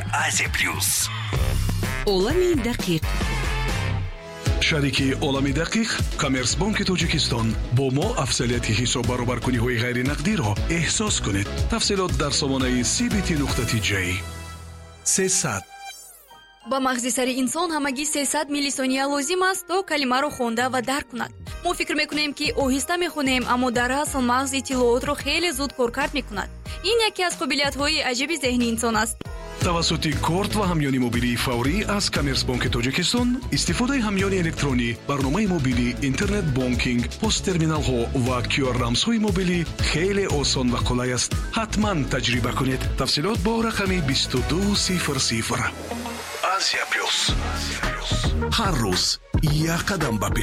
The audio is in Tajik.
Азия Плюс. олами дақиқ. шарики олами дақиқ Коммерсбанки Тоҷикистон бо мо афзалияти ҳисоб баробаркуниҳои ғайринақдиро эҳсос кунед. тафсилот дар сомонаи CBT.J 300. ба мағзи сари инсон ҳамагӣ 300 миллисония лозим аст то калимаро хонда ва дарк кунад. мо фикр мекунем ки оҳиста мехонем, аммо дар асл мағз иттилоотро хеле зуд коркард мекунад. ин яке аз қобилиятҳои аҷиби зеҳни инсон аст. тавассути корт ва ҳамёни мобилии фаврӣ аз Коммерсбанки Тоҷикистон истифодаи ҳамёни электронӣ, барномаи мобилӣ, интернет бонкинг, посттерминалҳо ва QR-рамзҳои мобилӣ хеле осон ва қулай аст. ҳатман таҷриба кунед. тафсилот бо рақами 2200. Азия Плюс. ҳар рӯз як қадам ба